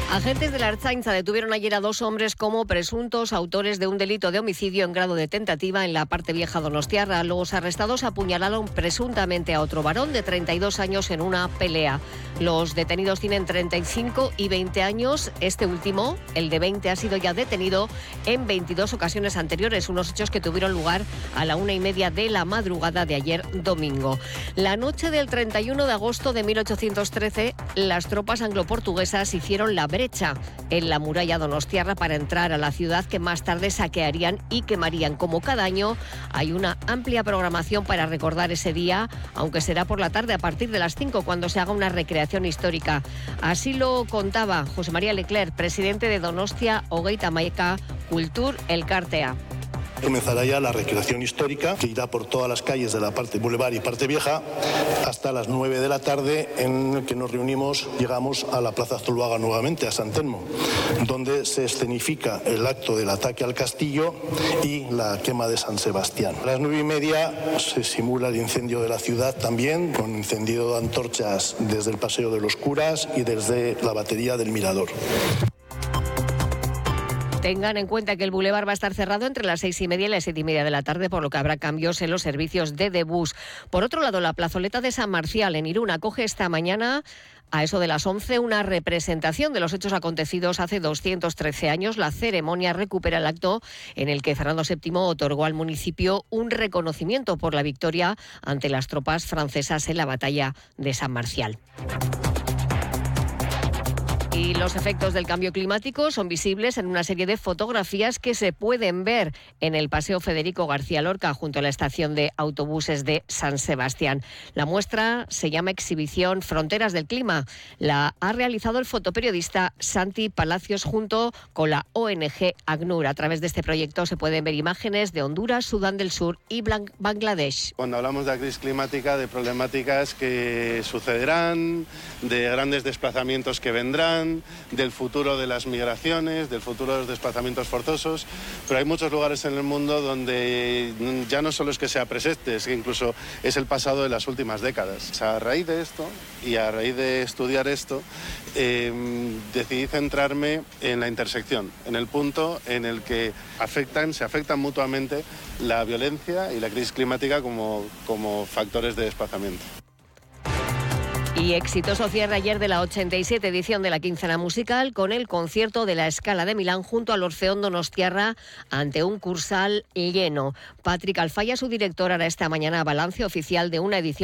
Agentes de la Ertzaintza detuvieron ayer a 2 hombres como presuntos autores de un delito de homicidio en grado de tentativa en la parte vieja donostiarra. Los arrestados apuñalaron presuntamente a otro varón de 32 años en una pelea. Los detenidos tienen 35 y 20 años. Este último, el de 20, ha sido ya detenido en 22 ocasiones anteriores, unos hechos que tuvieron lugar a la 1:30 de la madrugada de ayer domingo. La noche del 31 de agosto de 1813, las tropas anglo-portuguesas hicieron la brecha en la muralla donostiarra para entrar a la ciudad, que más tarde saquearían y quemarían. Como cada año, hay una amplia programación para recordar ese día, aunque será por la tarde a partir de las 5, cuando se haga una recreación histórica. Así lo contaba José María Leclerc, presidente de Donostia Hogeita Hamaika Kultur Elkartea. Comenzará ya la recreación histórica, que irá por todas las calles de la parte Boulevard y parte vieja hasta las 9 de la tarde, en el que nos reunimos, llegamos a la Plaza Zuloaga nuevamente, a San Telmo, donde se escenifica el acto del ataque al castillo y la quema de San Sebastián. A las 9:30 se simula el incendio de la ciudad también, con encendido de antorchas desde el Paseo de los Curas y desde la batería del Mirador. Tengan en cuenta que el Boulevard va a estar cerrado entre las 6:30 y las 7:30 de la tarde, por lo que habrá cambios en los servicios de bus. Por otro lado, la plazoleta de San Marcial en Irún acoge esta mañana, a eso de las 11, una representación de los hechos acontecidos hace 213 años. La ceremonia recupera el acto en el que Fernando VII otorgó al municipio un reconocimiento por la victoria ante las tropas francesas en la batalla de San Marcial. Y los efectos del cambio climático son visibles en una serie de fotografías que se pueden ver en el Paseo Federico García Lorca, junto a la estación de autobuses de San Sebastián. La muestra se llama Exhibición Fronteras del Clima. La ha realizado el fotoperiodista Santi Palacios junto con la ONG ACNUR. A través de este proyecto se pueden ver imágenes de Honduras, Sudán del Sur y Bangladesh. Cuando hablamos de la crisis climática, de problemáticas que sucederán, de grandes desplazamientos que vendrán, del futuro de las migraciones, del futuro de los desplazamientos forzosos, pero hay muchos lugares en el mundo donde ya no solo es que sea presente, es que incluso es el pasado de las últimas décadas. A raíz de esto y a raíz de estudiar esto, decidí centrarme en la intersección, en el punto en el que se afectan mutuamente la violencia y la crisis climática como factores de desplazamiento. Y exitoso cierre ayer de la 87 edición de la Quincena Musical, con el concierto de la Scala de Milán junto al Orfeón Donostiarra ante un Kursaal lleno. Patrick Alfaya, su director, hará esta mañana balance oficial de una edición